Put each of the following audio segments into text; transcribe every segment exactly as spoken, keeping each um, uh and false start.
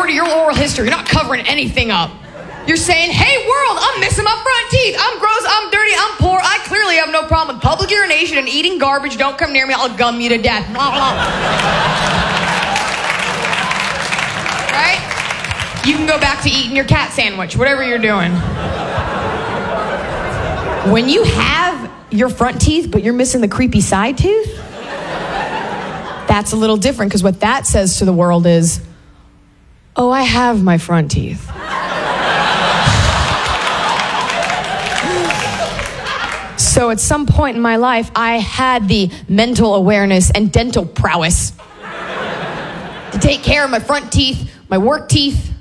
to your oral history. You're not covering anything up. You're saying, hey, world, I'm missing my front teeth. I'm gross, I'm dirty, I'm poor. I clearly have no problem with public urination and eating garbage. Don't come near me. I'll gum you to death. Right? You can go back to eating your cat sandwich, whatever you're doing. When you have your front teeth, but you're missing the creepy side tooth, that's a little different, because what that says to the world is, oh, I have my front teeth. So at some point in my life, I had the mental awareness and dental prowess to take care of my front teeth, my work teeth,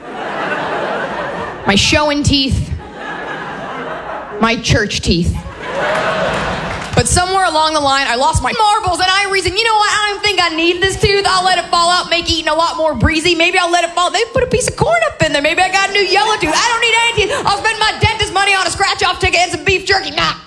my showing teeth, my church teeth. But somewhere along the line, I lost my marbles, and I reasoned, you know what, I don't think I need this tooth. I'll let it fall out, make eating a lot more breezy. Maybe I'll let it fall. They put a piece of corn up in there. Maybe I got a new yellow tooth. I don't need any teeth. I'll spend my dentist money on a scratch-off ticket and some beef jerky. Nah.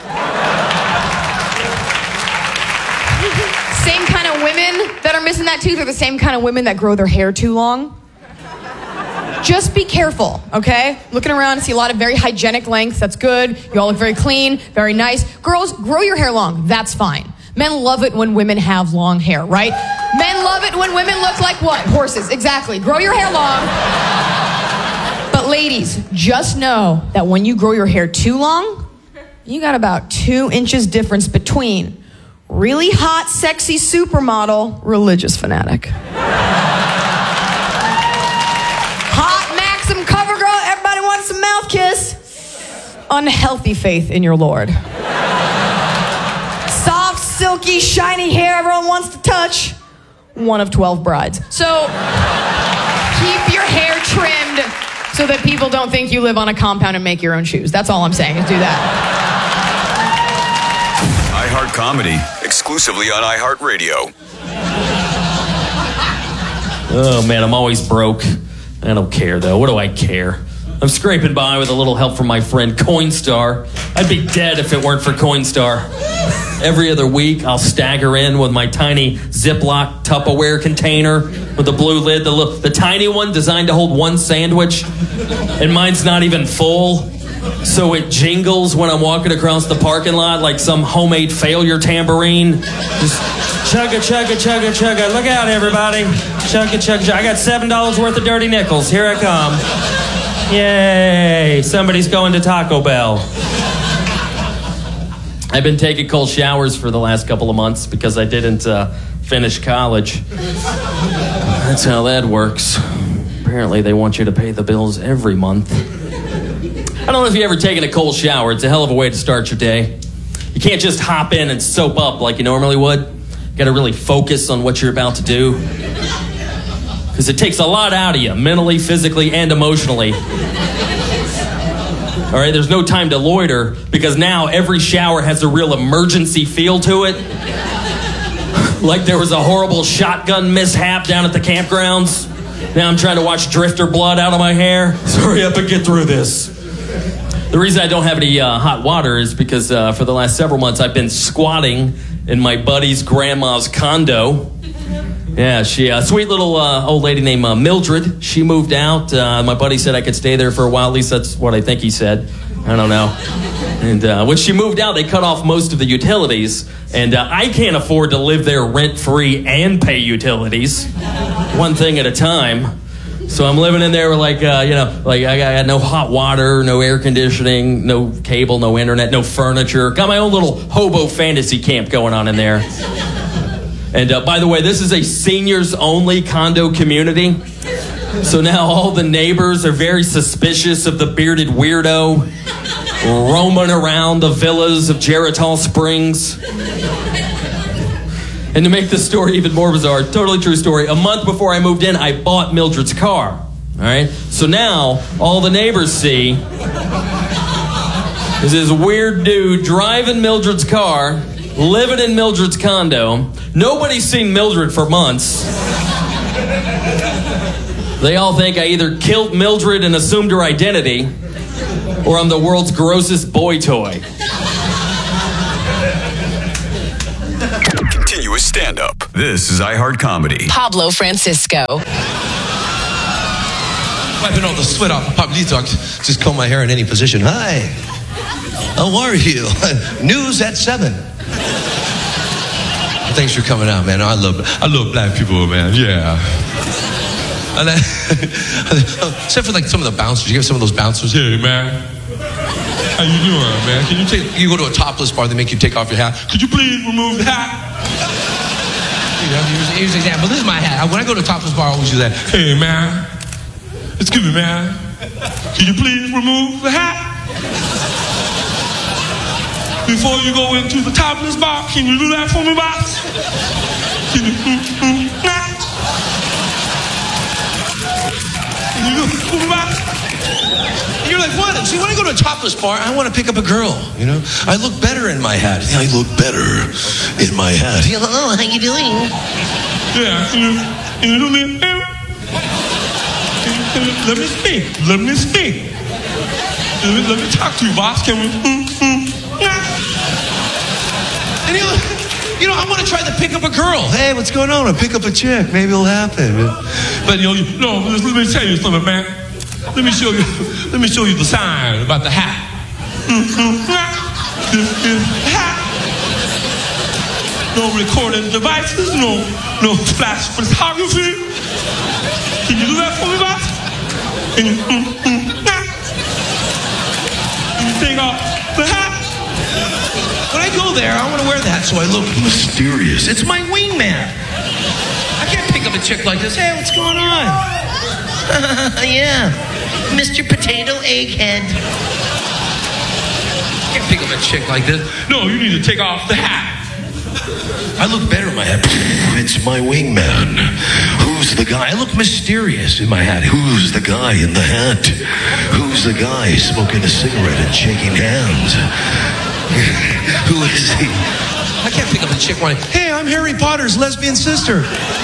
Same kind of women that are missing that tooth are the same kind of women that grow their hair too long. Just be careful, okay? Looking around, see a lot of very hygienic lengths. That's good. You all look very clean, very nice. Girls, grow your hair long. That's fine. Men love it when women have long hair, right? Men love it when women look like what? Horses. Exactly. Grow your hair long. But ladies, just know that when you grow your hair too long, you got about two inches difference between really hot, sexy supermodel, religious fanatic. Hot Maxim CoverGirl, everybody wants a mouth kiss. Unhealthy faith in your Lord. Soft, silky, shiny hair everyone wants to touch. One of twelve brides. So keep your hair trimmed so that people don't think you live on a compound and make your own shoes. That's all I'm saying, is do that. iHeart Comedy, exclusively on iHeartRadio. Oh, man, I'm always broke. I don't care, though. What do I care? I'm scraping by with a little help from my friend Coinstar. I'd be dead if it weren't for Coinstar. Every other week, I'll stagger in with my tiny Ziploc Tupperware container with the blue lid, the, little, the tiny one designed to hold one sandwich, and mine's not even full. So it jingles when I'm walking across the parking lot like some homemade failure tambourine. Just chugga, chugga, chugga, chugga. Look out, everybody. Chugga, chugga, chugga. I got seven dollars worth of dirty nickels. Here I come. Yay. Somebody's going to Taco Bell. I've been taking cold showers for the last couple of months because I didn't uh, finish college. That's how that works. Apparently they want you to pay the bills every month. I don't know if you've ever taken a cold shower. It's a hell of a way to start your day. You can't just hop in and soap up like you normally would. You got to really focus on what you're about to do. Because it takes a lot out of you, mentally, physically, and emotionally. All right, there's no time to loiter because now every shower has a real emergency feel to it. Like there was a horrible shotgun mishap down at the campgrounds. Now I'm trying to watch drifter blood out of my hair. So hurry up and get through this. The reason I don't have any uh, hot water is because uh, for the last several months I've been squatting in my buddy's grandma's condo. Yeah, she a uh, sweet little uh, old lady named uh, Mildred. She moved out. Uh, my buddy said I could stay there for a while. At least that's what I think he said. I don't know. And uh, when she moved out, they cut off most of the utilities. And uh, I can't afford to live there rent-free and pay utilities. One thing at a time. So I'm living in there with like, uh, you know, like I got no hot water, no air conditioning, no cable, no internet, no furniture. Got my own little hobo fantasy camp going on in there. And uh, by the way, this is a seniors-only condo community. So now all the neighbors are very suspicious of the bearded weirdo roaming around the villas of Geritol Springs. And to make this story even more bizarre, totally true story, a month before I moved in, I bought Mildred's car. All right? So now all the neighbors see is this weird dude driving Mildred's car, living in Mildred's condo. Nobody's seen Mildred for months. They all think I either killed Mildred and assumed her identity, or I'm the world's grossest boy toy. Continuous stand-up. This is iHeart Comedy. Pablo Francisco. Wiping all the sweat off. Pablito, I just comb my hair in any position. Hi. How are you? News at seven. Thanks for coming out, man. I love, I love black people, man. Yeah. And then, except for like some of the bouncers. You have some of those bouncers. Hey, man. How you doing, man? Can you take? You go to a topless bar, they make you take off your hat. Could you please remove the hat? You know, here's, here's an example. This is my hat. When I go to a topless bar, I always do that. Hey, man. Excuse me, man. Can you please remove the hat? Before you go into the topless bar, can you do that for me, boss? Can you mm, mm, nah? Can you do it for me, boss? And you're like, what? See, when I go to a topless bar, I want to pick up a girl, you know? I look better in my hat. I look better in my hat. You know, oh, how you doing? Yeah, can you, can you do me a favor? Can you, can you, let me speak. Let me speak. Let me, let me talk to you, boss. Can we? Mm, mm, nah. And you know, you know, I want to try to pick up a girl. Hey, what's going on? I pick up a chick. Maybe it'll happen. But you know, you, no, let me tell you something, man. Let me show you. Let me show you the sign about the hat. Mm-hmm. This is the hat. No recording devices. No, no flash photography. Can you do that for me, boss? Can you? Mm-hmm. Can you take off the hat? When I go there, I want to wear that so I look mysterious. It's my wingman. I can't pick up a chick like this. Hey, what's going on? Yeah, Mister Potato Egghead. I can't pick up a chick like this. No, you need to take off the hat. I look better in my hat. It's my wingman. Who's the guy? I look mysterious in my hat. Who's the guy in the hat? Who's the guy smoking a cigarette and shaking hands? Who is he? I can't pick up a chick one. Hey, I'm Harry Potter's lesbian sister.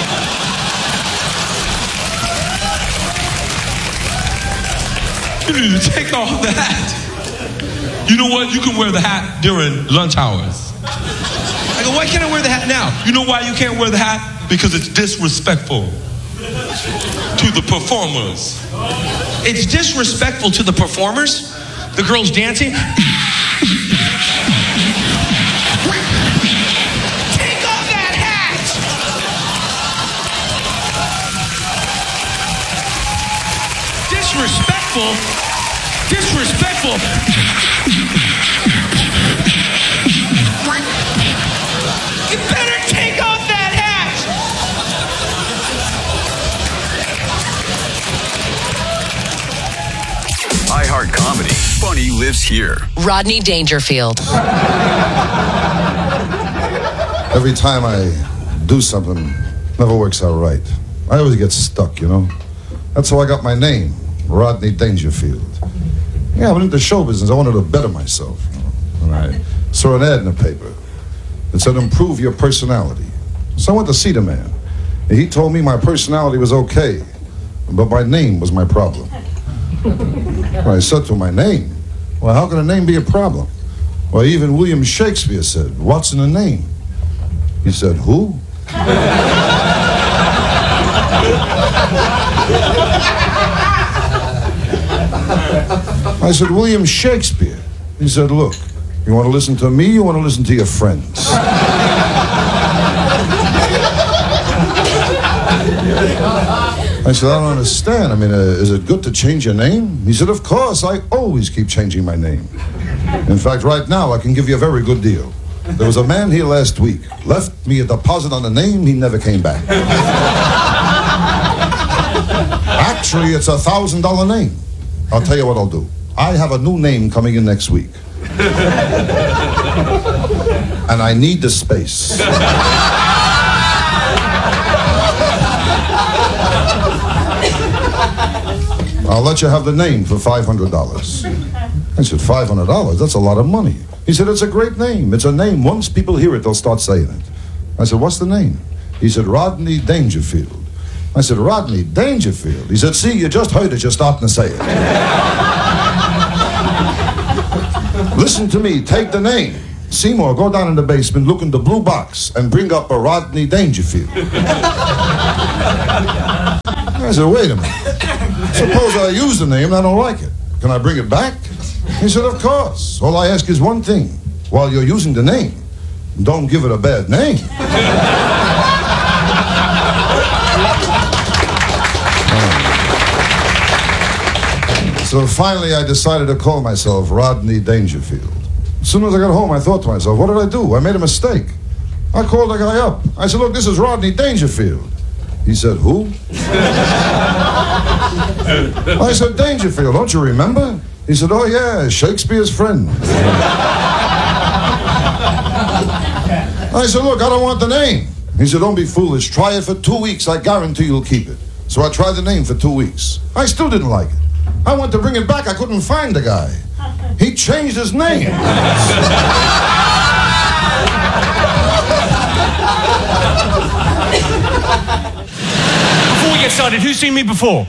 You need to take off the hat. You know what? You can wear the hat during lunch hours. I go, why can't I wear the hat now? You know why you can't wear the hat? Because it's disrespectful to the performers. It's disrespectful to the performers? The girls dancing? Take off that hat! Disrespectful? Disrespectful? You better take off that hat! iHeart Comedy. Funny lives here. Rodney Dangerfield. Every time I do something, it never works out right. I always get stuck, you know. That's how I got my name, Rodney Dangerfield. Yeah, I went into show business. I wanted to better myself. You know? And I saw an ad in the paper. It said, improve your personality. So I went to see the man. And he told me my personality was okay, but my name was my problem. Well, I said to him, my name? Well, how can a name be a problem? Well, even William Shakespeare said, what's in a name? He said, who? I said, William Shakespeare. He said, look, you want to listen to me, you want to listen to your friends? I said, I don't understand. I mean, uh, is it good to change your name? He said, of course, I always keep changing my name. In fact, right now, I can give you a very good deal. There was a man here last week, left me a deposit on the name, he never came back. Actually, it's a thousand dollar name. I'll tell you what I'll do. I have a new name coming in next week. And I need the space. I'll let you have the name for five hundred dollars. I said, five hundred dollars? That's a lot of money. He said, it's a great name. It's a name. Once people hear it, they'll start saying it. I said, what's the name? He said, Rodney Dangerfield. I said, Rodney Dangerfield? He said, see, you just heard it. You're starting to say it. Listen to me. Take the name. Seymour, go down in the basement, look in the blue box, and bring up a Rodney Dangerfield. I said, wait a minute. Suppose I use the name and I don't like it. Can I bring it back? He said, of course. All I ask is one thing. While you're using the name, don't give it a bad name. So finally I decided to call myself Rodney Dangerfield. As soon as I got home, I thought to myself, what did I do? I made a mistake. I called the guy up. I said, look, this is Rodney Dangerfield. He said, who? I said, Dangerfield, don't you remember? He said, oh yeah, Shakespeare's friend. I said, look, I don't want the name. He said, don't be foolish. Try it for two weeks. I guarantee you'll keep it. So I tried the name for two weeks. I still didn't like it. I went to bring it back. I couldn't find the guy. He changed his name. Before we get started, who's seen me before?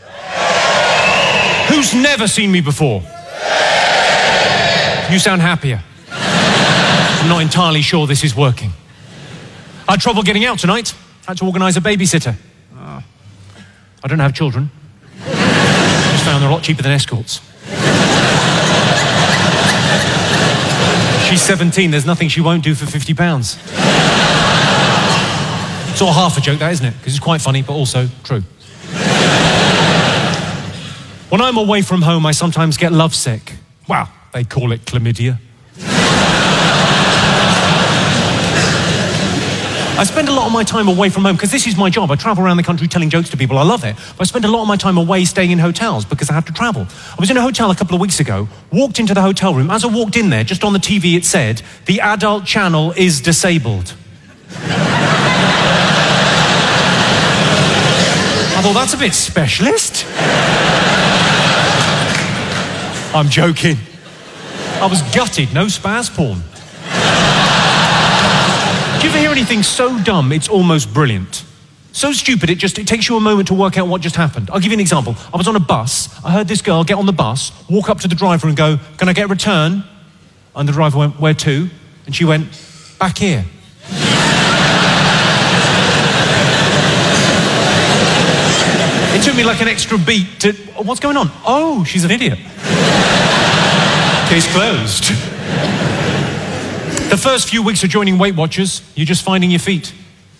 Who's never seen me before? You sound happier. I'm not entirely sure this is working. I had trouble getting out tonight. I had to organise a babysitter. Uh, I don't have children. I just found they're a lot cheaper than escorts. She's seventeen. There's nothing she won't do for fifty pounds. It's all half a joke, that, isn't it? Because it's quite funny, but also true. When I'm away from home, I sometimes get lovesick. Well, they call it chlamydia. I spend a lot of my time away from home because this is my job. I travel around the country telling jokes to people. I love it. But I spend a lot of my time away staying in hotels because I have to travel. I was in a hotel a couple of weeks ago, walked into the hotel room. As I walked in there, just on the T V it said, the adult channel is disabled. I thought, that's a bit specialist. I'm joking. I was gutted. No spaz porn. Do you ever hear anything so dumb it's almost brilliant? So stupid it just it takes you a moment to work out what just happened. I'll give you an example. I was on a bus. I heard this girl get on the bus, walk up to the driver and go, can I get a return? And the driver went, where to? And she went, back here. It took me like an extra beat to, what's going on? Oh, she's an idiot. Case closed. The first few weeks of joining Weight Watchers, you're just finding your feet.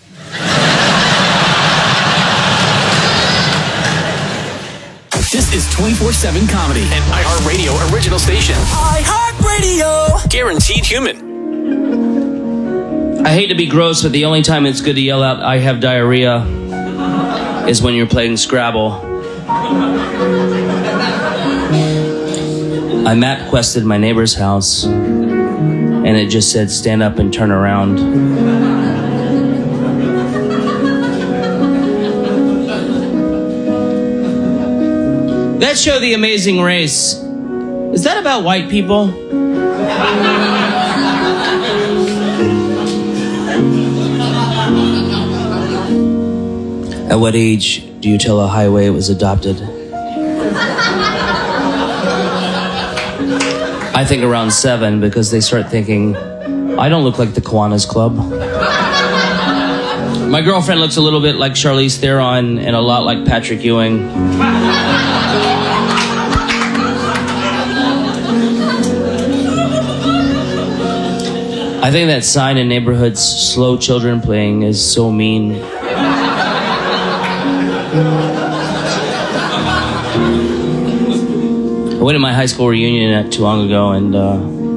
This is twenty-four seven Comedy, an iHeartRadio original station. iHeartRadio! Guaranteed human. I hate to be gross, but the only time it's good to yell out, I have diarrhea, is when you're playing Scrabble. I map quested my neighbor's house, and it just said, stand up and turn around. That show, The Amazing Race, is that about white people? At what age do you tell a highway it was adopted? I think around seven, because they start thinking, I don't look like the Kiwanis Club. My girlfriend looks a little bit like Charlize Theron and a lot like Patrick Ewing. I think that sign in neighborhoods, slow children playing, is so mean. I went to my high school reunion not too long ago, and uh,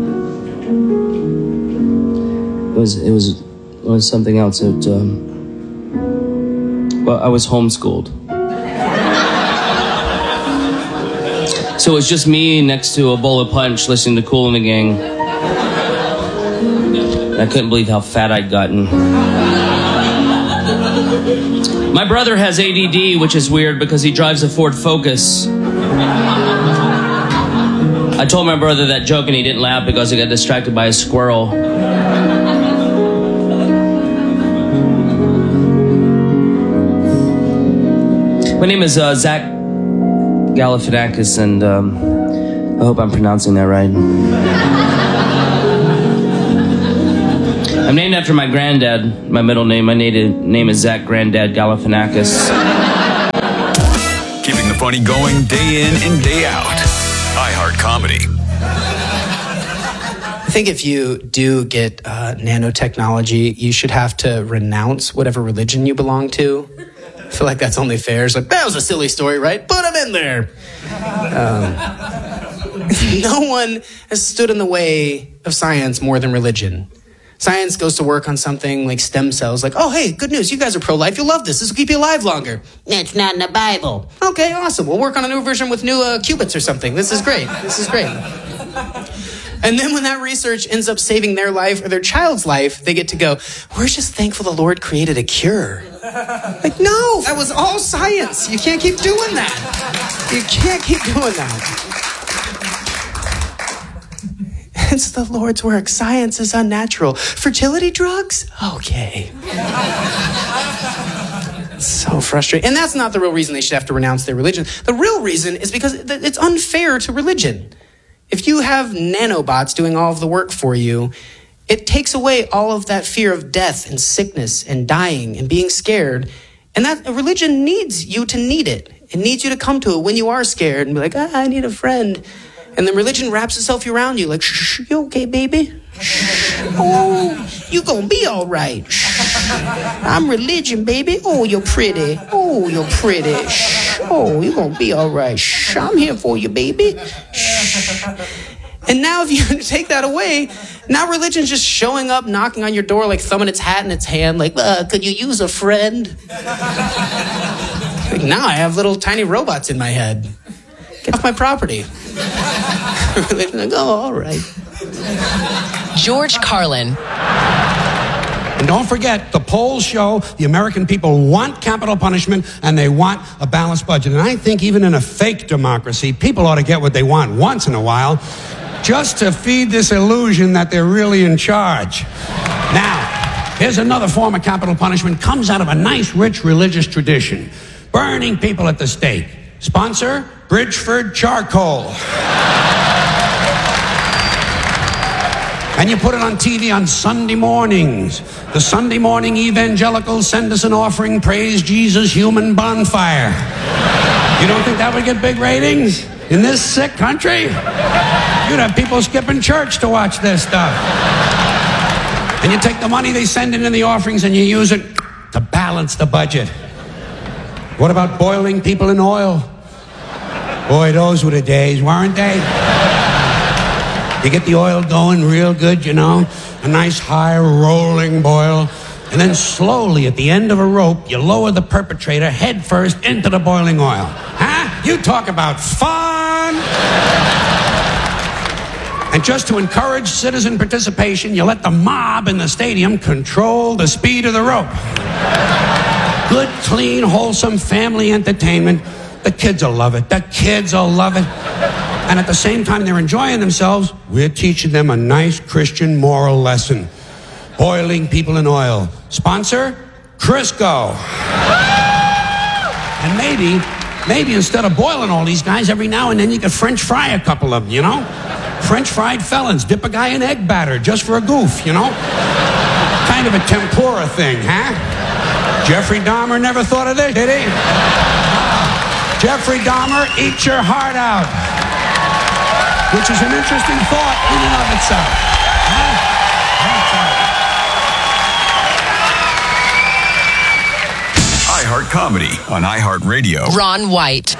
it was it was it was something else. It, um, well, I was homeschooled, so it was just me next to a bowl of punch, listening to Kool and the Gang. And I couldn't believe how fat I'd gotten. My brother has A D D, which is weird because he drives a Ford Focus. I told my brother that joke and he didn't laugh because he got distracted by a squirrel. My name is uh, Zach Galifianakis, and um, I hope I'm pronouncing that right. I'm named after my granddad. My middle name, my native name is Zach Granddad Galifianakis. funny going day in and day out. iHeart Comedy. I think if you do get uh, nanotechnology, you should have to renounce whatever religion you belong to. I feel like that's only fair. It's like, that was a silly story, right? Put them in there. Um, no one has stood in the way of science more than religion. Science goes to work on something like stem cells, like, oh, hey, good news, you guys are pro-life, you'll love this, this will keep you alive longer. It's not in the Bible. Okay, awesome, we'll work on a new version with new uh, qubits or something. This is great, this is great. And then when that research ends up saving their life or their child's life, they get to go, we're just thankful the Lord created a cure. Like, no, that was all science. You can't keep doing that. You can't keep doing that. It's the Lord's work. Science is unnatural. Fertility drugs? Okay. It's so frustrating. And that's not the real reason they should have to renounce their religion. The real reason is because it's unfair to religion. If you have nanobots doing all of the work for you, it takes away all of that fear of death and sickness and dying and being scared. And that religion needs you to need it. It needs you to come to it when you are scared and be like, ah, I need a friend. And then religion wraps itself around you like, shh, you okay, baby? Shh. Oh, you gonna be all right. Shh. I'm religion, baby. Oh, you're pretty. Oh, you're pretty. Shh. Oh, you gonna be all right. Shh. I'm here for you, baby. Shh. And now if you take that away, now religion's just showing up, knocking on your door, like thumbing its hat in its hand, like, uh, could you use a friend? Like, now I have little tiny robots in my head. Get off my property. Like, oh, all right. George Carlin. And don't forget, the polls show the American people want capital punishment and they want a balanced budget. And I think even in a fake democracy, people ought to get what they want once in a while, just to feed this illusion that they're really in charge. Now, here's another form of capital punishment. Comes out of a nice, rich religious tradition. Burning people at the stake. Sponsor, Bridgeford Charcoal. And you put it on T V on Sunday mornings. The Sunday morning evangelicals send us an offering, praise Jesus, human bonfire. You don't think that would get big ratings in this sick country? You'd have people skipping church to watch this stuff. And you take the money they send in in the offerings and you use it to balance the budget. What about boiling people in oil? Boy, those were the days, weren't they? You get the oil going real good, you know, a nice high rolling boil, and then slowly at the end of a rope, you lower the perpetrator head first into the boiling oil. Huh? You talk about fun! And just to encourage citizen participation, you let the mob in the stadium control the speed of the rope. Good, clean, wholesome family entertainment. The kids will love it. The kids will love it. And at the same time they're enjoying themselves, we're teaching them a nice Christian moral lesson. Boiling people in oil. Sponsor, Crisco. And maybe, maybe instead of boiling all these guys, every now and then you could French fry a couple of them, you know? French fried felons. Dip a guy in egg batter just for a goof, you know? Kind of a tempura thing, huh? Jeffrey Dahmer never thought of this, did he? Jeffrey Dahmer, eat your heart out. Which is an interesting thought in and of itself. Huh? iHeart Comedy on iHeartRadio. Ron White.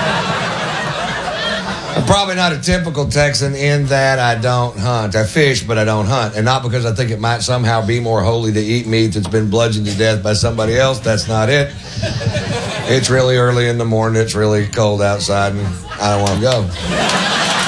I'm probably not a typical Texan in that I don't hunt. I fish, but I don't hunt. And not because I think it might somehow be more holy to eat meat that's been bludgeoned to death by somebody else. That's not it. It's really early in the morning. It's really cold outside, and I don't want to go.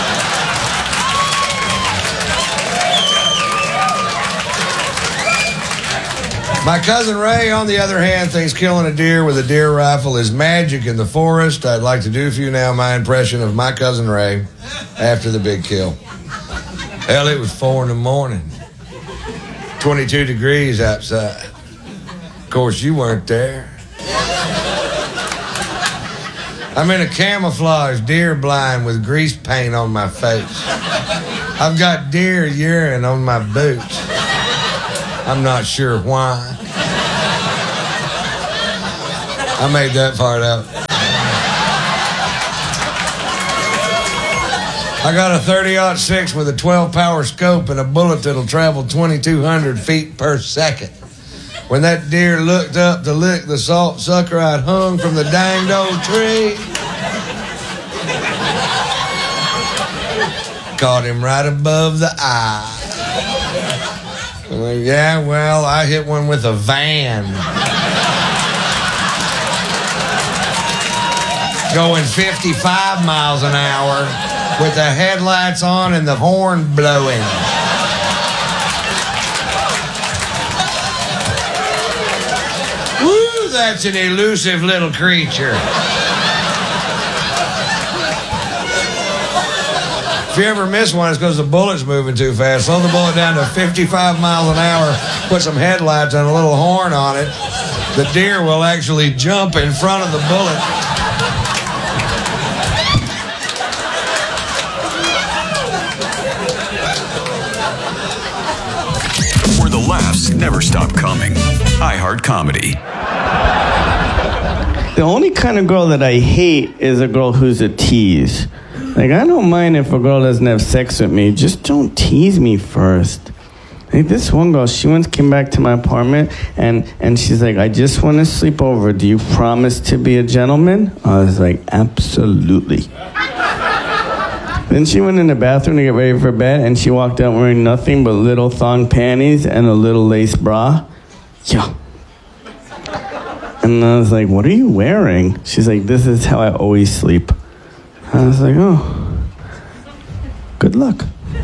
My cousin Ray, on the other hand, thinks killing a deer with a deer rifle is magic in the forest. I'd like to do for you now my impression of my cousin Ray after the big kill. Hell, it was four in the morning. twenty-two degrees outside. Of course, you weren't there. I'm in a camouflage deer blind with grease paint on my face. I've got deer urine on my boots. I'm not sure why. I made that part up. I got a thirty aught six with a twelve power scope and a bullet that'll travel twenty-two hundred feet per second. When that deer looked up to lick the salt sucker I'd hung from the danged old tree, caught him right above the eye. Well, yeah, well, I hit one with a van. Going fifty-five miles an hour with the headlights on and the horn blowing. Woo, that's an elusive little creature. If you ever miss one, it's because the bullet's moving too fast. Slow the bullet down to fifty-five miles an hour, put some headlights and a little horn on it. The deer will actually jump in front of the bullet. Where the laughs never stop coming. iHeart Comedy. The only kind of girl that I hate is a girl who's a tease. Like, I don't mind if a girl doesn't have sex with me. Just don't tease me first. Like, this one girl, she once came back to my apartment, and, and she's like, I just want to sleep over. Do you promise to be a gentleman? I was like, absolutely. Then she went in the bathroom to get ready for bed, and she walked out wearing nothing but little thong panties and a little lace bra. Yeah. And I was like, what are you wearing? She's like, this is how I always sleep. I was like, oh, good luck.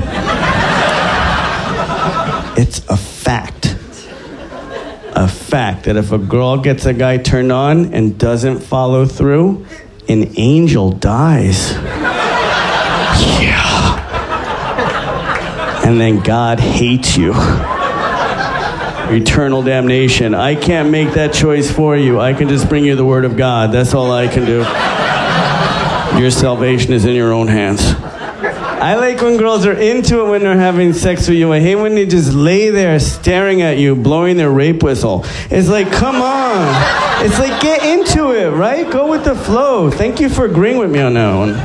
It's a fact. A fact that if a girl gets a guy turned on and doesn't follow through, an angel dies. Yeah. And then God hates you. Eternal damnation. I can't make that choice for you. I can just bring you the word of God. That's all I can do. Your salvation is in your own hands. I like when girls are into it when they're having sex with you. I hate when they just lay there staring at you, blowing their rape whistle. It's like, come on. It's like, get into it, right? Go with the flow. Thank you for agreeing with me on that one.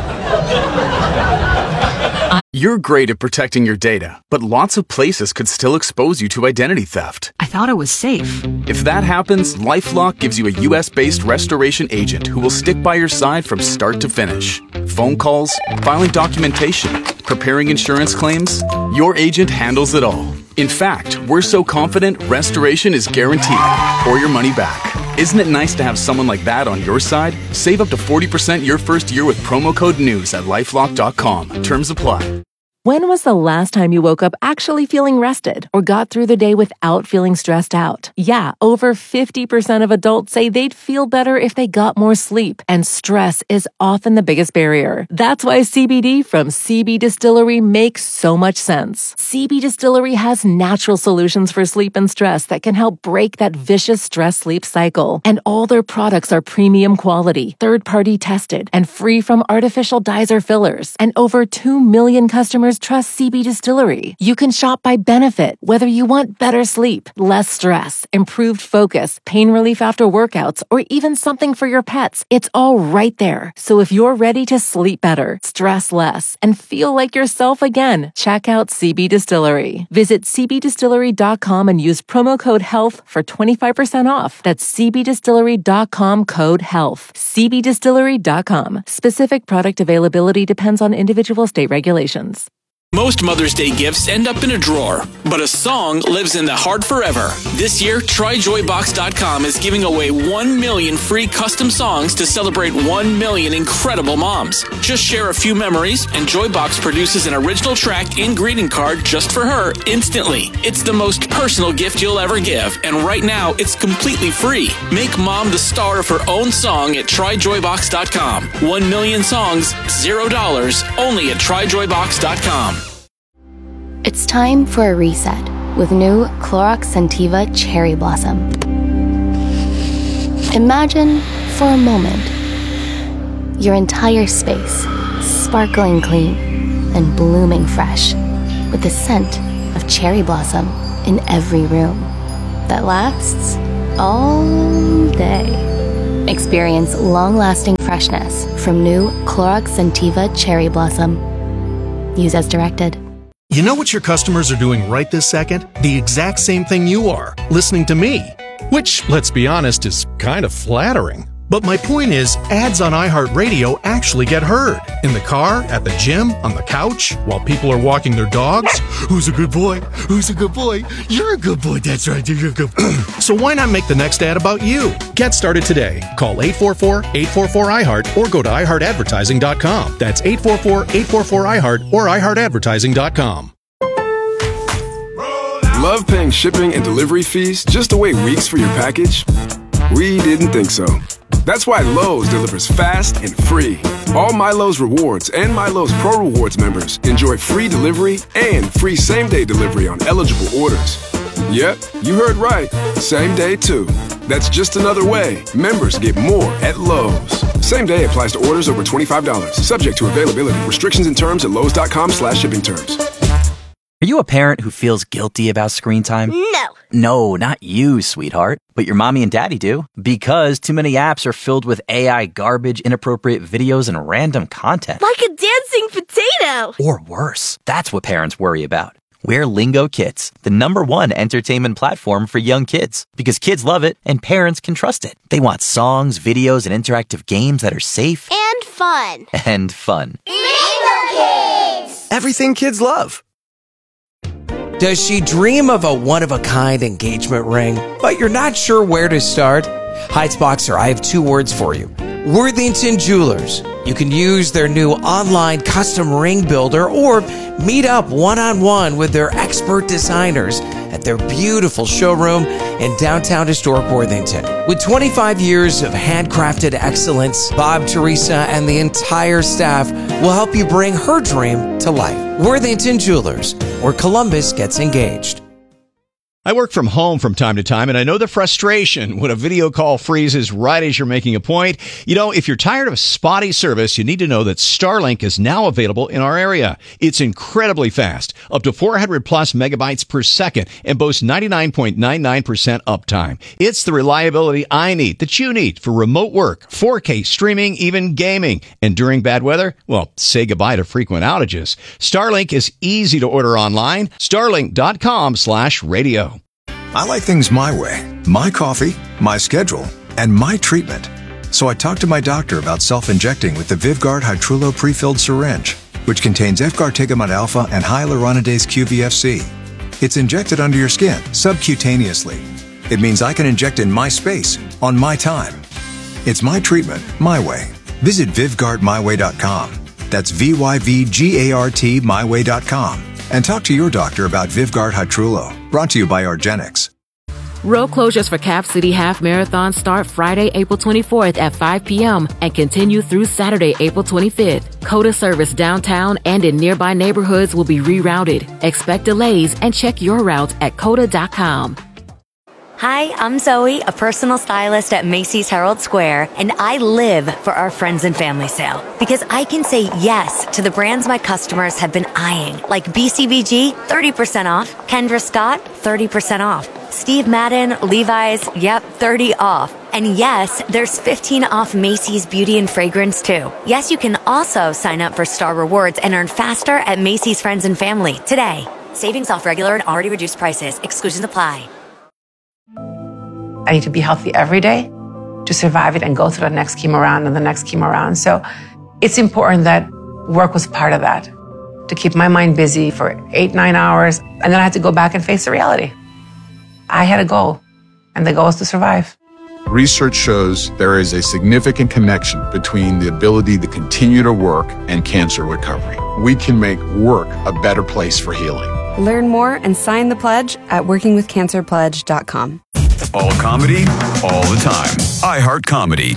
You're great at protecting your data, but lots of places could still expose you to identity theft. I thought it was safe. If that happens, LifeLock gives you a U S-based restoration agent who will stick by your side from start to finish. Phone calls, filing documentation, preparing insurance claims, your agent handles it all. In fact, we're so confident restoration is guaranteed or your money back. Isn't it nice to have someone like that on your side? Save up to forty percent your first year with promo code NEWS at lifelock dot com. Terms apply. When was the last time you woke up actually feeling rested or got through the day without feeling stressed out? Yeah, over fifty percent of adults say they'd feel better if they got more sleep, and stress is often the biggest barrier. That's why C B D from C B Distillery makes so much sense. C B Distillery has natural solutions for sleep and stress that can help break that vicious stress-sleep cycle. And all their products are premium quality, third-party tested, and free from artificial dyes or fillers. And over two million customers trust C B Distillery. You can shop by benefit, whether you want better sleep, less stress, improved focus, pain relief after workouts, or even something for your pets. It's all right there. So if you're ready to sleep better, stress less, and feel like yourself again, check out C B Distillery. Visit c b distillery dot com and use promo code HEALTH for twenty-five percent off. That's c b distillery dot com code HEALTH. c b distillery dot com. Specific product availability depends on individual state regulations. Most Mother's Day gifts end up in a drawer, but a song lives in the heart forever. This year, try joy box dot com is giving away one million free custom songs to celebrate one million incredible moms. Just share a few memories, and Joybox produces an original track and greeting card just for her instantly. It's the most personal gift you'll ever give, and right now, it's completely free. Make mom the star of her own song at try joy box dot com. One million songs, zero dollars, only at try joy box dot com. It's time for a reset with new Clorox Scentiva Cherry Blossom. Imagine, for a moment, your entire space sparkling clean and blooming fresh with the scent of cherry blossom in every room that lasts all day. Experience long-lasting freshness from new Clorox Scentiva Cherry Blossom. Use as directed. You know what your customers are doing right this second? The exact same thing you are, listening to me. Which, let's be honest, is kind of flattering. But my point is, ads on iHeartRadio actually get heard. In the car, at the gym, on the couch, while people are walking their dogs. Who's a good boy? Who's a good boy? You're a good boy, that's right, you're a good boy. So why not make the next ad about you? Get started today. Call eight four four, eight four four, I heart or go to i heart advertising dot com. That's eight four four, eight four four, I heart or i heart advertising dot com. Love paying shipping and delivery fees just to wait weeks for your package? We didn't think so. That's why Lowe's delivers fast and free. All My Lowe's Rewards and My Lowe's Pro Rewards members enjoy free delivery and free same-day delivery on eligible orders. Yep, you heard right. Same day, too. That's just another way members get more at Lowe's. Same day applies to orders over twenty-five dollars. Subject to availability. Restrictions and terms at lowes dot com slash shipping terms. Are you a parent who feels guilty about screen time? No. No, not you, sweetheart. But your mommy and daddy do. Because too many apps are filled with A I garbage, inappropriate videos, and random content. Like a dancing potato. Or worse. That's what parents worry about. We're Lingo Kids, the number one entertainment platform for young kids. Because kids love it and parents can trust it. They want songs, videos, and interactive games that are safe. And fun. And fun. Lingo Kids! Everything kids love. Does she dream of a one-of-a-kind engagement ring, but you're not sure where to start? Heights Boxer, I have two words for you. Worthington Jewelers. You can use their new online custom ring builder or meet up one-on-one with their expert designers at their beautiful showroom in downtown historic Worthington. With twenty-five years of handcrafted excellence, Bob, Teresa, and the entire staff will help you bring her dream to life. Worthington Jewelers, where Columbus gets engaged. I work from home from time to time, and I know the frustration when a video call freezes right as you're making a point. You know, if you're tired of spotty service, you need to know that Starlink is now available in our area. It's incredibly fast, up to four hundred plus megabytes per second, and boasts ninety-nine point nine nine percent uptime. It's the reliability I need, that you need, for remote work, four K streaming, even gaming. And during bad weather, well, say goodbye to frequent outages. Starlink is easy to order online. Starlink dot com slash radio. I like things my way, my coffee, my schedule, and my treatment. So I talked to my doctor about self-injecting with the Vyvgart Hytrulo pre-filled syringe, which contains efgartigimod alpha and hyaluronidase Q V F C. It's injected under your skin, subcutaneously. It means I can inject in my space, on my time. It's my treatment, my way. Visit Vyvgart my way dot com. That's V Y V G A R T my way dot com. And talk to your doctor about Vyvgart Hytrulo. Brought to you by argenx. Road closures for Cap City Half Marathon start Friday, April twenty-fourth at five p.m. and continue through Saturday, April twenty-fifth. COTA service downtown and in nearby neighborhoods will be rerouted. Expect delays and check your route at cota dot com. Hi, I'm Zoe, a personal stylist at Macy's Herald Square, and I live for our friends and family sale because I can say yes to the brands my customers have been eyeing, like B C B G, thirty percent off, Kendra Scott, thirty percent off, Steve Madden, Levi's, yep, thirty off. And yes, there's fifteen off Macy's Beauty and Fragrance too. Yes, you can also sign up for Star Rewards and earn faster at Macy's Friends and Family today. Savings off regular and already reduced prices. Exclusions apply. I need to be healthy every day to survive it and go through the next chemo round and the next chemo round. So it's important that work was part of that, to keep my mind busy for eight, nine hours. And then I had to go back and face the reality. I had a goal, and the goal was to survive. Research shows there is a significant connection between the ability to continue to work and cancer recovery. We can make work a better place for healing. Learn more and sign the pledge at working with cancer pledge dot com. All comedy, all the time. iHeart Comedy.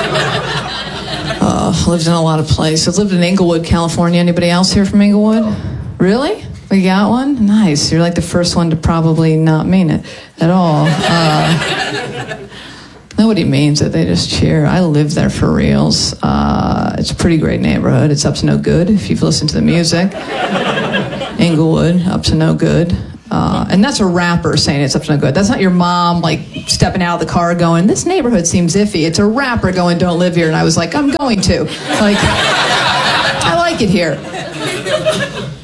Uh, lived in a lot of places. Lived in Inglewood, California. Anybody else here from Inglewood? Really? We got one? Nice. You're like the first one to probably not mean it at all. Uh, nobody means it. They just cheer. I live there for reals. Uh, it's a pretty great neighborhood. It's up to no good if you've listened to the music. Inglewood, up to no good. Uh, and that's a rapper saying it's up to no good. That's not your mom, like, stepping out of the car going, this neighborhood seems iffy. It's a rapper going, don't live here. And I was like, I'm going to. Like, I like it here.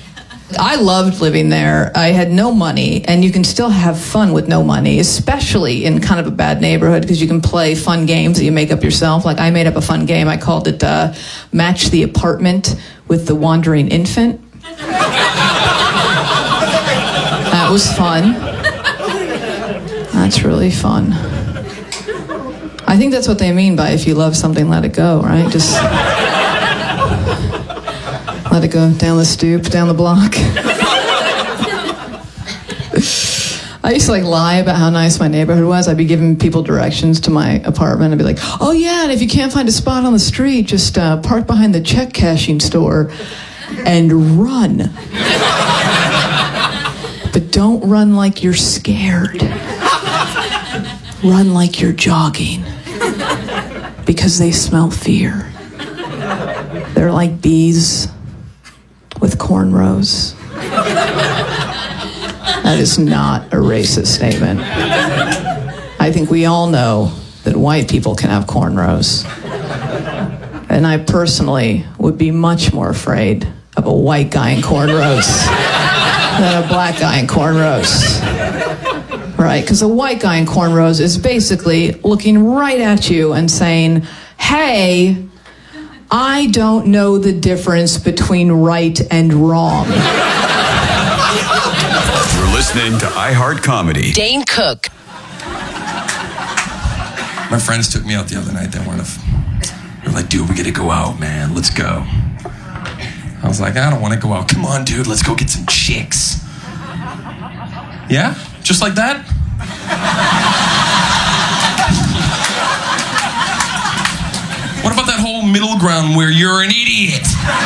I loved living there. I had no money, and you can still have fun with no money, especially in kind of a bad neighborhood, because you can play fun games that you make up yourself. Like, I made up a fun game. I called it uh, Match the Apartment with the Wandering Infant. That was fun. That's really fun. I think that's what they mean by if you love something, let it go, right? Just let it go down the stoop, down the block. I used to like lie about how nice my neighborhood was. I'd be giving people directions to my apartment. I'd be like, oh yeah, and if you can't find a spot on the street, just uh, park behind the check cashing store and run. But don't run like you're scared. Run like you're jogging. Because they smell fear. They're like bees with cornrows. That is not a racist statement. I think we all know that white people can have cornrows. And I personally would be much more afraid of a white guy in cornrows than a black guy in cornrows. Right, because a white guy in cornrows is basically looking right at you and saying, hey, I don't know the difference between right and wrong. You're listening to iHeart Comedy. Dane Cook. My friends took me out the other night. They wanted to, they were like, dude, we gotta go out, man. Let's go. I was like, I don't want to go out. Come on, dude, let's go get some chicks. Yeah? Just like that? What about that whole middle ground where you're an idiot?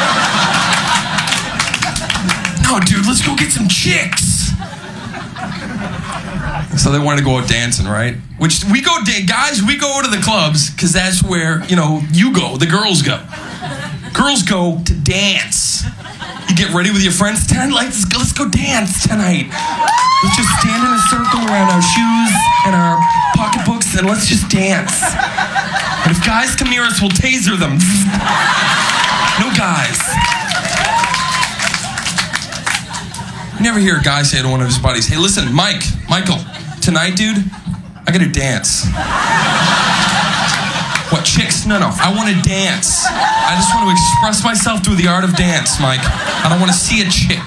No, dude, let's go get some chicks. So they wanted to go out dancing, right? Which we go, da- guys, we go to the clubs because that's where, you know, you go, the girls go. Girls go to dance. You get ready with your friends. Tonight, let's go, let's go dance tonight. Let's just stand in a circle around our shoes and our pocketbooks and let's just dance. And if guys come near us, we'll taser them. No guys. You never hear a guy say to one of his buddies, hey, listen, Mike, Michael, tonight, dude, I gotta dance. What, chicks? No, no, I want to dance. I just want to express myself through the art of dance, Mike. I don't want to see a chick.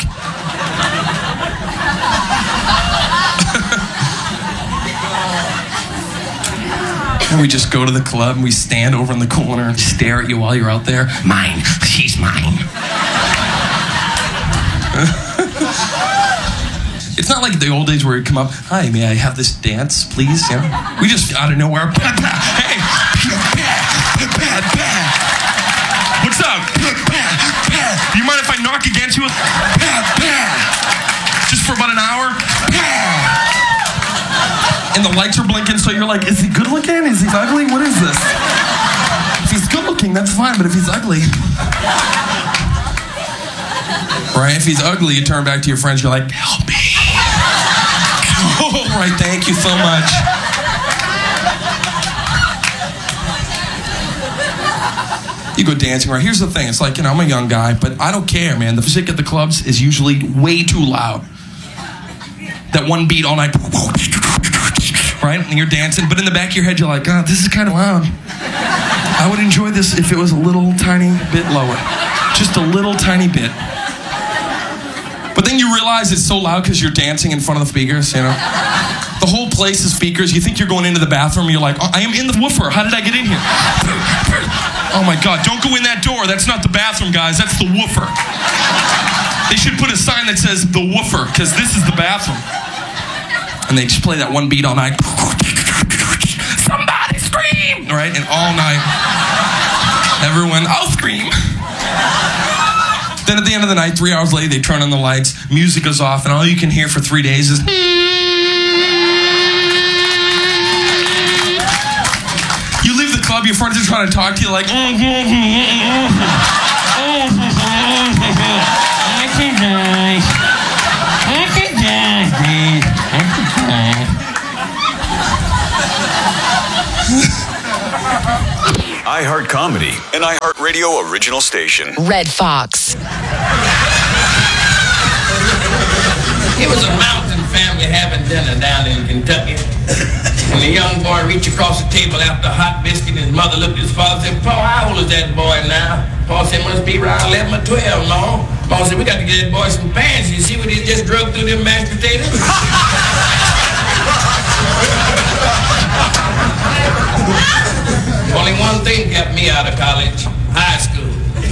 And we just go to the club and we stand over in the corner and stare at you while you're out there. Mine, she's mine. It's not like the old days where you come up, hi, may I have this dance, please? You know? We just, out of nowhere, hey, what's up? Do you mind if I knock against you? Just for about an hour? And the lights are blinking, so you're like, is he good looking? Is he ugly? What is this? If he's good looking, that's fine, but if he's ugly... Right? If he's ugly, you turn back to your friends, you're like, help me. Oh, right, thank you so much. You go dancing, right? Here's the thing, it's like, you know, I'm a young guy, but I don't care, man. The music at the clubs is usually way too loud. That one beat all night, right? And you're dancing, but in the back of your head, you're like, oh, this is kind of loud. I would enjoy this if it was a little tiny bit lower. Just a little tiny bit. But then you realize it's so loud because you're dancing in front of the speakers, you know? The whole place is speakers. You think you're going into the bathroom, you're like, oh, I am in the woofer. How did I get in here? Oh my God, don't go in that door. That's not the bathroom, guys. That's the woofer. They should put a sign that says the woofer, because this is the bathroom. And they just play that one beat all night. Somebody scream! Right? And all night, everyone, I'll scream. Then at the end of the night, three hours later, they turn on the lights, music goes off, and all you can hear for three days is... You leave the club, your friends are trying to talk to you like... iHeart Comedy, an iHeart Radio original station. Red Fox. It was a mountain family having dinner down in Kentucky. And the young boy reached across the table after a hot biscuit, and his mother looked at his father and said, Paul, how old is that boy now? Paul said, must be around eleven or twelve, Mom. Paul said, we got to get that boy some pants. You see what he just drug through them mashed potatoes? Only one thing kept me out of college, high school.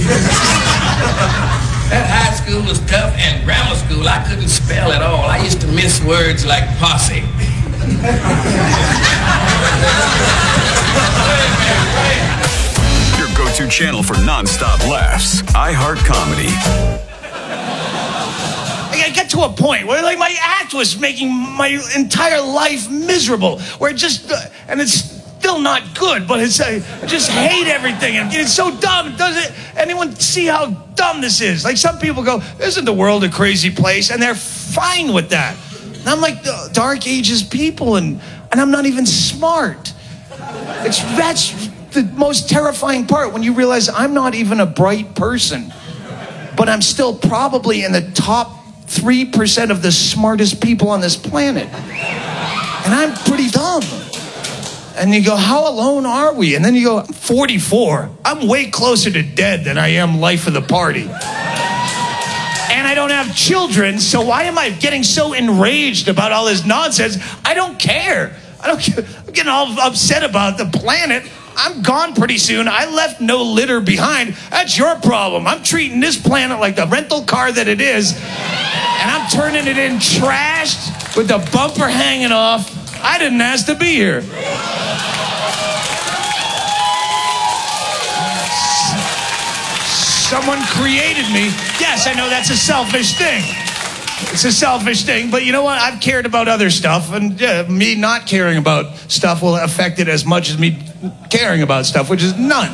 That high school was tough, and grammar school, I couldn't spell at all. I used to miss words like posse. Your go-to channel for non-stop laughs. iHeart Comedy. I got to a point where like my act was making my entire life miserable. Where it just, uh, and it's still not good, but it's uh, I just hate everything, and it's so dumb. Does it? Anyone see how dumb this is? Like some people go, "Isn't the world a crazy place?" And they're fine with that. And I'm like the Dark Ages people, and and I'm not even smart. It's that's the most terrifying part when you realize I'm not even a bright person, but I'm still probably in the top three percent of the smartest people on this planet, and I'm pretty dumb. And you go, how alone are we? And then you go, I'm forty-four. I'm way closer to dead than I am life of the party. And I don't have children, so why am I getting so enraged about all this nonsense? I don't care. I don't care. I'm getting all upset about the planet. I'm gone pretty soon. I left no litter behind. That's your problem. I'm treating this planet like the rental car that it is. And I'm turning it in trashed with the bumper hanging off. I didn't ask to be here. Someone created me. Yes, I know that's a selfish thing. It's a selfish thing, but you know what? I've cared about other stuff, and yeah, me not caring about stuff will affect it as much as me caring about stuff, which is none.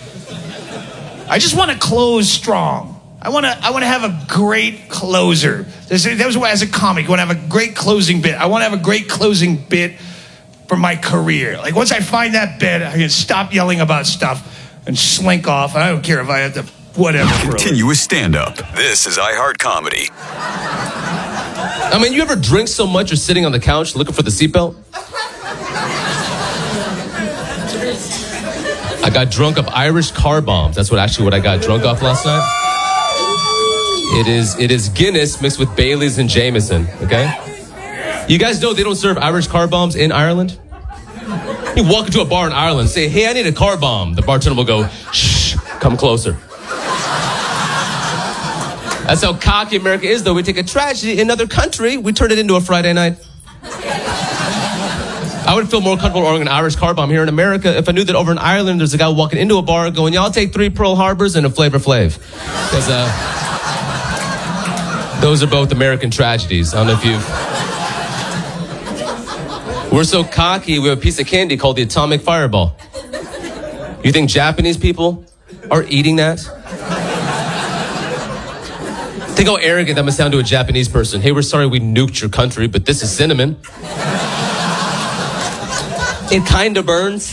I just want to close strong. I want to I want to have a great closer. That was why, as a comic, I want to have a great closing bit. I want to have a great closing bit for my career. Like, once I find that bit, I can stop yelling about stuff and slink off. I don't care if I have to, whatever. Continuous stand-up. This is iHeart Comedy. I mean, you ever drink so much you're sitting on the couch looking for the seatbelt? I got drunk off Irish car bombs. That's what actually what I got drunk off last night. It is it is Guinness mixed with Baileys and Jameson, okay? You guys know they don't serve Irish car bombs in Ireland? You walk into a bar in Ireland, say, hey, I need a car bomb. The bartender will go, shh, come closer. That's how cocky America is, though. We take a tragedy in another country, we turn it into a Friday night. I would feel more comfortable ordering an Irish car bomb here in America if I knew that over in Ireland there's a guy walking into a bar going, yeah, I'll take three Pearl Harbors and a Flavor Flav. Because uh, those are both American tragedies. I don't know if you've... We're so cocky, we have a piece of candy called the atomic fireball. You think Japanese people are eating that? Think how arrogant that must sound to a Japanese person. Hey, we're sorry we nuked your country, but this is cinnamon. It kind of burns.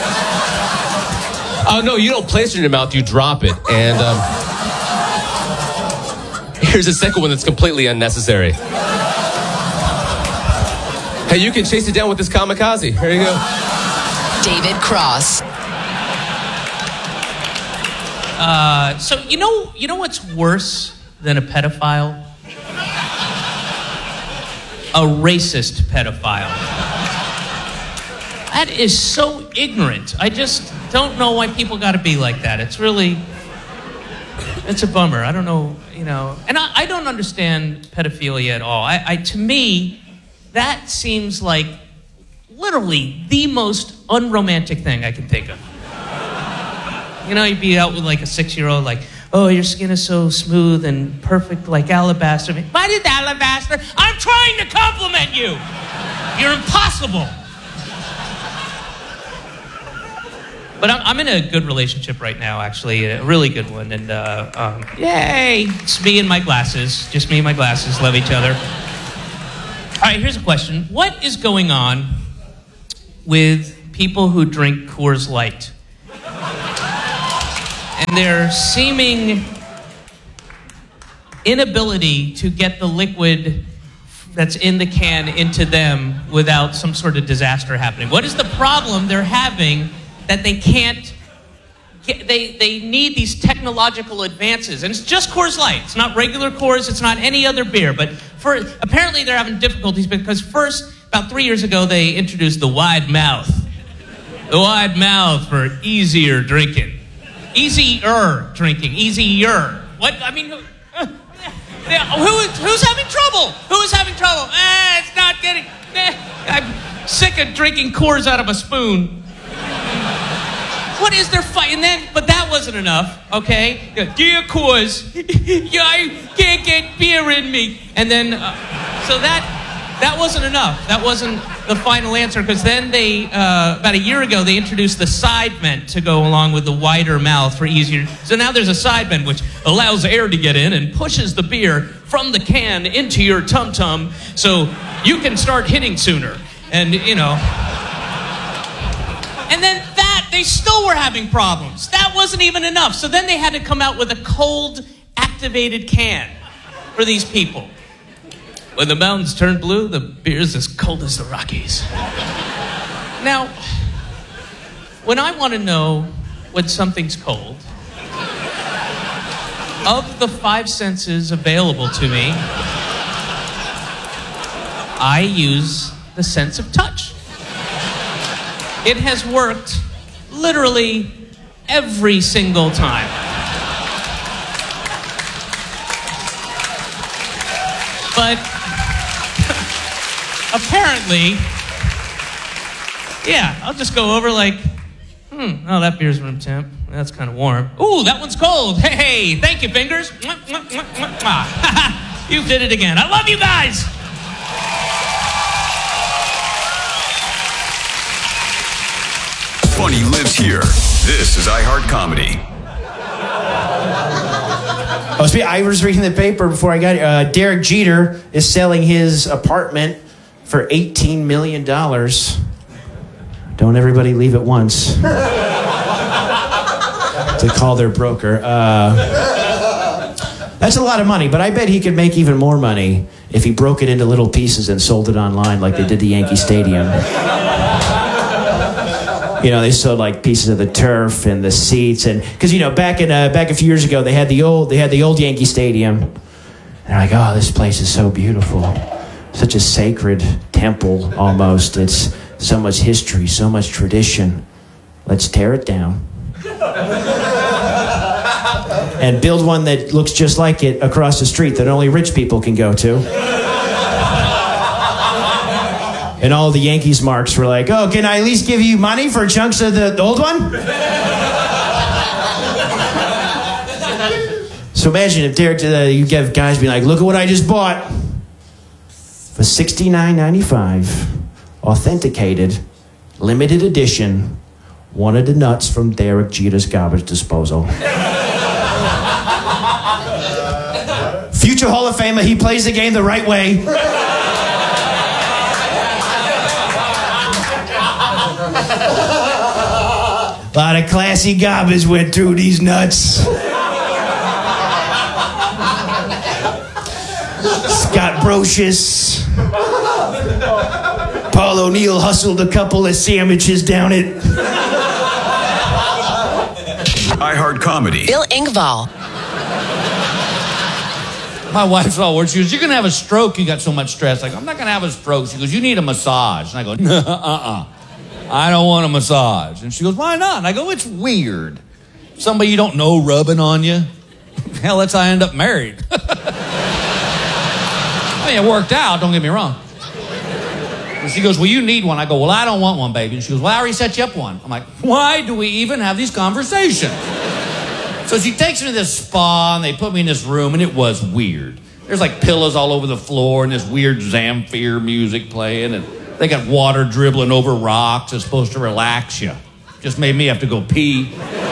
Oh, no, you don't place it in your mouth, you drop it. And um, here's a second one that's completely unnecessary. Hey, you can chase it down with this kamikaze. Here you go. David Cross. Uh, so, you know, you know what's worse than a pedophile? A racist pedophile. That is so ignorant. I just don't know why people got to be like that. It's really, it's a bummer. I don't know, you know. And I, I don't understand pedophilia at all. I, I, to me, that seems like literally the most unromantic thing I can think of. You know, you'd be out with like a six-year-old, like, oh, your skin is so smooth and perfect like alabaster. Why did alabaster? I'm trying to compliment you. You're impossible. But I'm, I'm in a good relationship right now, actually, a really good one. And uh, um, yay, it's me and my glasses. Just me and my glasses love each other. All right, here's a question. What is going on with people who drink Coors Light? And their seeming inability to get the liquid that's in the can into them without some sort of disaster happening? What is the problem they're having that they can't get, they, they need these technological advances? And it's just Coors Light. It's not regular Coors. It's not any other beer. But for apparently they're having difficulties because first, about three years ago, they introduced the wide mouth. The wide mouth for easier drinking. Easier drinking. Easier. What? I mean, who, uh, who, who's having trouble? Who is having trouble? Eh, it's not getting... Eh, I'm sick of drinking Coors out of a spoon. What is their fight? And then, but that wasn't enough, okay? Dear Coors, yeah, I can't get beer in me. And then, uh, so that... That wasn't enough. That wasn't the final answer, because then they, uh, about a year ago, they introduced the side vent to go along with the wider mouth for easier. So now there's a side vent which allows air to get in and pushes the beer from the can into your tum-tum so you can start hitting sooner. And, you know. And then that, they still were having problems. That wasn't even enough. So then they had to come out with a cold activated can for these people. When the mountains turn blue, the beer's as cold as the Rockies. Now, when I want to know when something's cold, of the five senses available to me, I use the sense of touch. It has worked literally every single time. But apparently, yeah, I'll just go over like, hmm, oh, that beer's room temp. That's kind of warm. Ooh, that one's cold. Hey, hey, thank you, fingers. You did it again. I love you guys. Funny lives here. This is iHeart Comedy. Oh, I was reading the paper before I got here. Uh, Derek Jeter is selling his apartment for eighteen million dollars. Don't everybody leave at once. To call their broker. Uh, that's a lot of money, but I bet he could make even more money if he broke it into little pieces and sold it online like they did the Yankee Stadium. You know, they sold like pieces of the turf and the seats, and because you know, back in uh, back a few years ago, they had the old they had the old Yankee Stadium. And they're like, oh, this place is so beautiful, such a sacred temple almost. It's so much history, so much tradition. Let's tear it down and build one that looks just like it across the street that only rich people can go to. And all the Yankees marks were like, oh, can I at least give you money for chunks of the, the old one? So imagine if Derek, uh, you get guys being like, look at what I just bought. For sixty-nine ninety-five, authenticated, limited edition, one of the nuts from Derek Jeter's garbage disposal. Future Hall of Famer, he plays the game the right way. A lot of classy garbage went through these nuts. Scott Brocious. Paul O'Neill hustled a couple of sandwiches down it. iHeart Comedy. Bill Engvall. My wife's all worried. She goes, you're going to have a stroke. You got so much stress. I go, I'm not going to have a stroke. She goes, you need a massage. And I go, uh-uh. I don't want a massage. And she goes, why not? And I go, it's weird. Somebody you don't know rubbing on you. Hell, that's how I end up married. I mean, it worked out, don't get me wrong. And she goes, well, you need one. I go, well, I don't want one, baby. And she goes, well, I already set you up one. I'm like, why do we even have these conversations? So she takes me to this spa, and they put me in this room, and it was weird. There's like pillows all over the floor, and this weird Zamfir music playing, and they got water dribbling over rocks. It's supposed to relax you. Just made me have to go pee.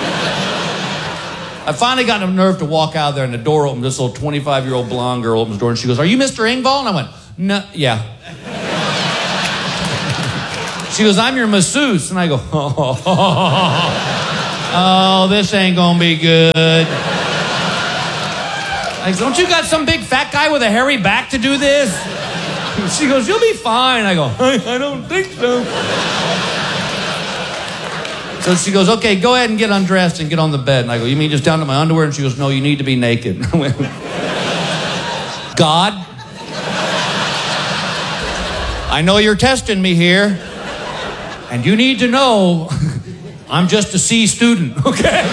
I finally got enough nerve to walk out there, and the door opened. This little twenty-five-year-old blonde girl opens the door, and she goes, are you Mister Engvall? And I went, no, yeah. She goes, I'm your masseuse. And I go, oh, oh this ain't gonna be good. I go, don't you got some big fat guy with a hairy back to do this? She goes, you'll be fine. I go, I, I don't think so. So she goes, okay, go ahead and get undressed and get on the bed. And I go, you mean just down to my underwear? And she goes, no, you need to be naked. I went, God, I know you're testing me here. And you need to know I'm just a C student, okay?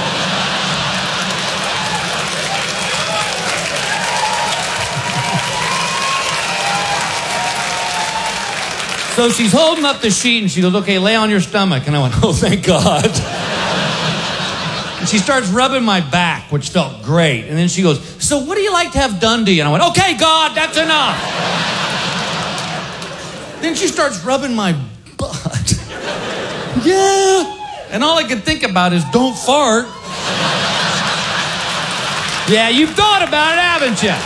So she's holding up the sheet and she goes, okay, lay on your stomach. And I went, oh, thank God. And she starts rubbing my back, which felt great. And then she goes, so what do you like to have done to you? And I went, okay, God, that's enough. Then she starts rubbing my butt. Yeah. And all I could think about is don't fart. Yeah, you've thought about it, haven't you?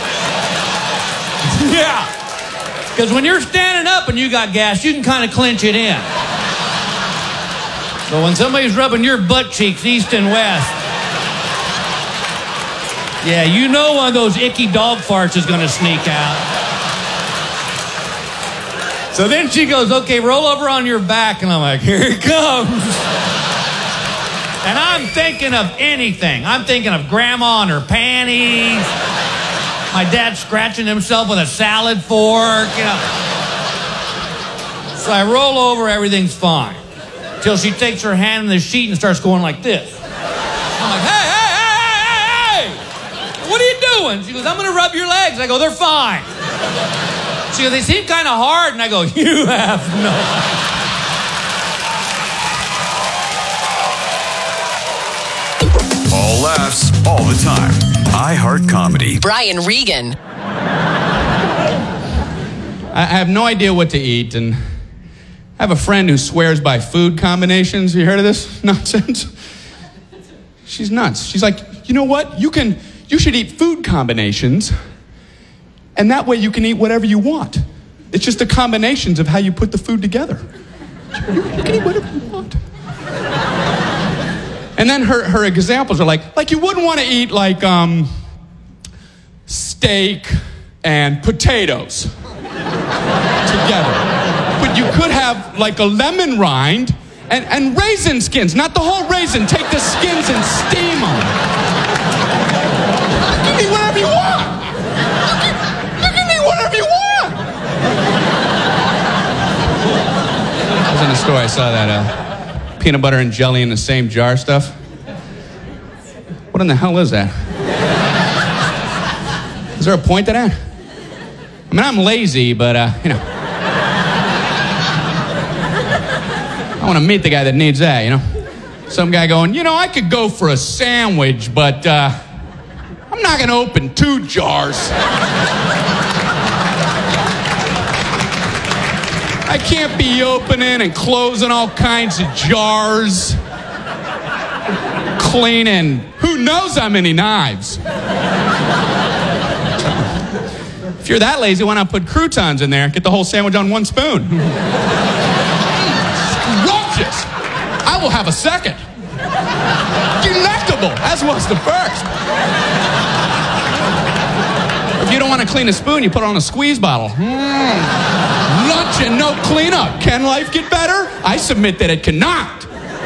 Yeah. Because when you're standing up and you got gas, you can kind of clench it in. But when somebody's rubbing your butt cheeks east and west, yeah, you know one of those icky dog farts is going to sneak out. So then she goes, okay, roll over on your back. And I'm like, here it comes. And I'm thinking of anything. I'm thinking of grandma and her panties. My dad scratching himself with a salad fork, you know. So I roll over, everything's fine. Till she takes her hand in the sheet and starts going like this. I'm like, hey, hey, hey, hey, hey, hey! What are you doing? She goes, I'm gonna rub your legs. I go, they're fine. She goes, they seem kind of hard. And I go, you have no idea. All laughs, all the time. iHeart Comedy. Brian Regan. I have no idea what to eat, and I have a friend who swears by food combinations. Have you heard of this nonsense? She's nuts. She's like, you know what? You can, you should eat food combinations, and that way you can eat whatever you want. It's just the combinations of how you put the food together. You, you can eat whatever you want. And then her, her examples are like, like you wouldn't want to eat like um, steak and potatoes together. But you could have like a lemon rind and, and raisin skins. Not the whole raisin. Take the skins and steam them. You can eat whatever you want. You can, you can eat whatever you want. I was in the store. I saw that uh, peanut butter and jelly in the same jar stuff. What in the hell is that? Is there a point to that? I mean, I'm lazy, but, uh, you know. I want to meet the guy that needs that, you know. Some guy going, you know, I could go for a sandwich, but uh, I'm not going to open two jars. I can't be opening and closing all kinds of jars. Cleaning who knows how many knives. If you're that lazy, why not put croutons in there? Get the whole sandwich on one spoon. Scrumptious. I will have a second. Delectable, as was the first. If you don't want to clean a spoon, you put it on a squeeze bottle. Mm. Lunch and no cleanup. Can life get better? I submit that it cannot.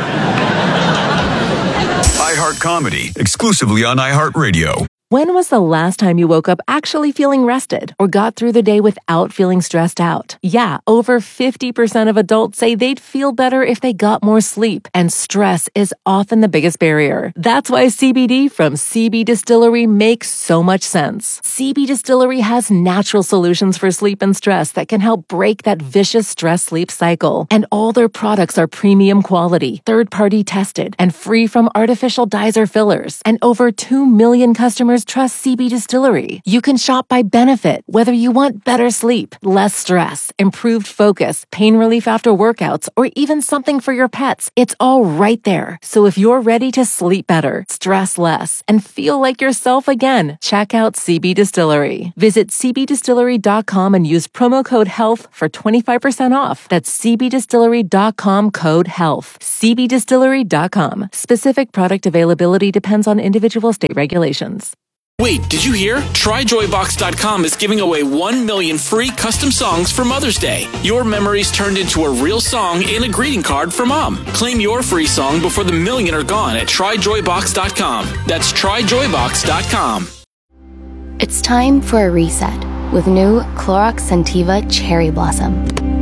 iHeart Comedy, exclusively on iHeartRadio. When was the last time you woke up actually feeling rested or got through the day without feeling stressed out? Yeah, over fifty percent of adults say they'd feel better if they got more sleep, and stress is often the biggest barrier. That's why C B D from C B Distillery makes so much sense. C B Distillery has natural solutions for sleep and stress that can help break that vicious stress-sleep cycle. And all their products are premium quality, third-party tested, and free from artificial dyes or fillers. And over two million customers trust C B Distillery. You can shop by benefit, whether you want better sleep, less stress, improved focus, pain relief after workouts, or even something for your pets. It's all right there. So if you're ready to sleep better, stress less, and feel like yourself again, check out C B Distillery. Visit c b distillery dot com and use promo code HEALTH for twenty-five percent off. That's c b distillery dot com code HEALTH. c b distillery dot com. Specific product availability depends on individual state regulations. Wait, did you hear? Try joy box dot com is giving away one million free custom songs for Mother's Day. Your memories turned into a real song in a greeting card for Mom. Claim your free song before the million are gone at try joy box dot com. That's try joy box dot com. It's time for a reset with new Clorox Scentiva Cherry Blossom.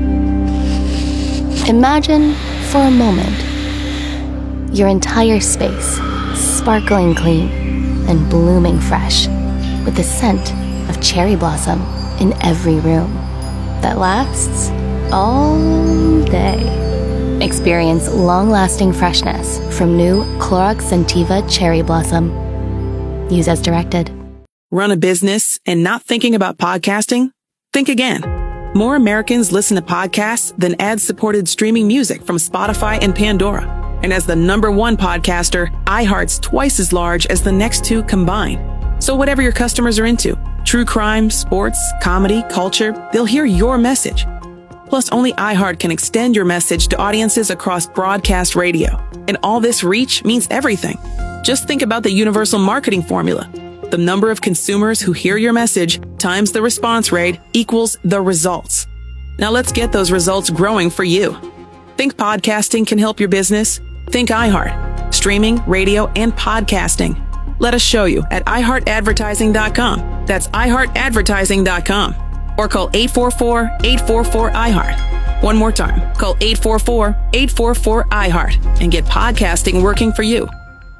Imagine, for a moment, your entire space sparkling clean and blooming fresh with the scent of cherry blossom in every room that lasts all day. Experience long-lasting freshness from new Clorox Scentiva Cherry Blossom. Use as directed. Run a business and not thinking about podcasting? Think again. More Americans listen to podcasts than ad-supported streaming music from Spotify and Pandora. And as the number one podcaster, iHeart's twice as large as the next two combined. So whatever your customers are into, true crime, sports, comedy, culture, they'll hear your message. Plus, only iHeart can extend your message to audiences across broadcast radio. And all this reach means everything. Just think about the universal marketing formula. The number of consumers who hear your message times the response rate equals the results. Now let's get those results growing for you. Think podcasting can help your business? Think iHeart. Streaming, radio, and podcasting. Let us show you at i heart advertising dot com. That's i heart advertising dot com. Or call eight four four, eight four four, I heart. One more time. Call eight four four, eight four four, I heart and get podcasting working for you.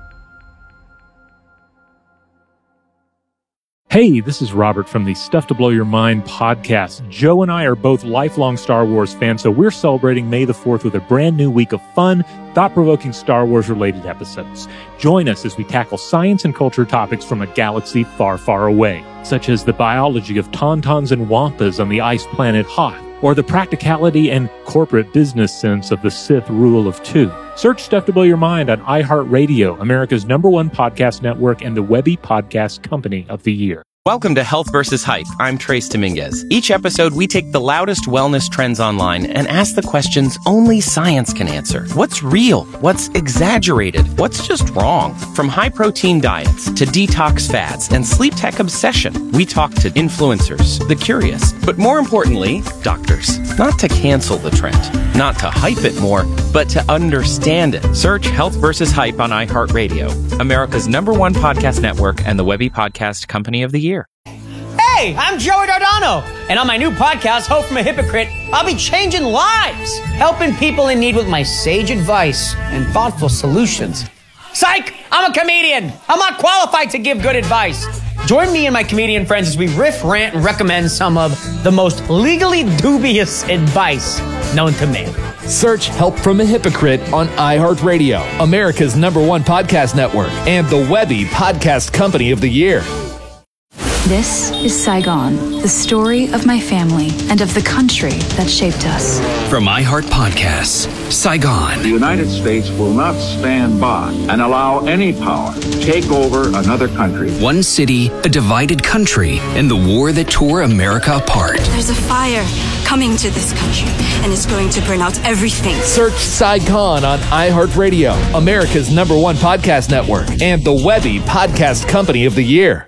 Hey, this is Robert from the Stuff to Blow Your Mind podcast. Joe and I are both lifelong Star Wars fans, so we're celebrating May the fourth with a brand new week of fun, thought-provoking Star Wars-related episodes. Join us as we tackle science and culture topics from a galaxy far, far away, such as the biology of tauntauns and wampas on the ice planet Hoth, or the practicality and corporate business sense of the Sith rule of two. Search Stuff to Blow Your Mind on iHeartRadio, America's number one podcast network and the Webby Podcast Company of the Year. Welcome to Health versus Hype. I'm Trace Dominguez. Each episode, we take the loudest wellness trends online and ask the questions only science can answer. What's real? What's exaggerated? What's just wrong? From high-protein diets to detox fads and sleep tech obsession, we talk to influencers, the curious, but more importantly, doctors. Not to cancel the trend, not to hype it more, but to understand it. Search Health versus Hype on iHeartRadio, America's number one podcast network and the Webby Podcast Company of the Year. Hey, I'm Joey Dardano, and on my new podcast, Hope from a Hypocrite, I'll be changing lives, helping people in need with my sage advice and thoughtful solutions. Psych! I'm a comedian. I'm not qualified to give good advice. Join me and my comedian friends as we riff, rant, and recommend some of the most legally dubious advice known to man. Search Help from a Hypocrite on iHeartRadio, America's number one podcast network, and the Webby Podcast Company of the Year. This is Saigon, the story of my family and of the country that shaped us. From iHeart Podcasts, Saigon. The United States will not stand by and allow any power to take over another country. One city, a divided country, and the war that tore America apart. There's a fire coming to this country, and it's going to burn out everything. Search Saigon on iHeartRadio, America's number one podcast network, and the Webby Podcast Company of the Year.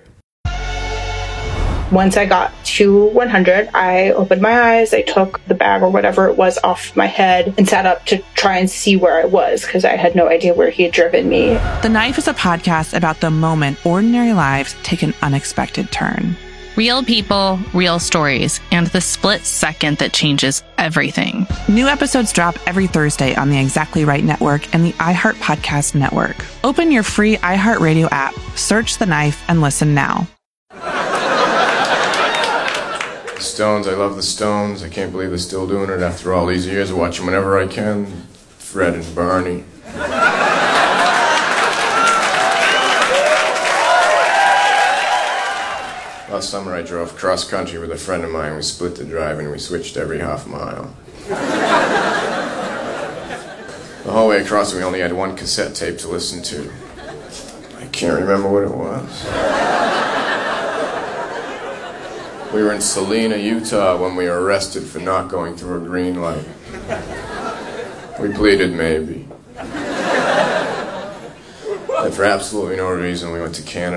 Once I got to one hundred, I opened my eyes, I took the bag or whatever it was off my head and sat up to try and see where I was because I had no idea where he had driven me. The Knife is a podcast about the moment ordinary lives take an unexpected turn. Real people, real stories, and the split second that changes everything. New episodes drop every Thursday on the Exactly Right Network and the iHeart Podcast Network. Open your free iHeartRadio app, search The Knife, and listen now. Stones, I love the Stones. I can't believe they're still doing it after all these years. I watch them whenever I can. Fred and Barney. Last summer I drove cross country with a friend of mine. We split the drive and we switched every half mile. The whole way across we only had one cassette tape to listen to. I can't remember what it was. We were in Salina, Utah when we were arrested for not going through a green light. We pleaded maybe. And for absolutely no reason we went to Canada.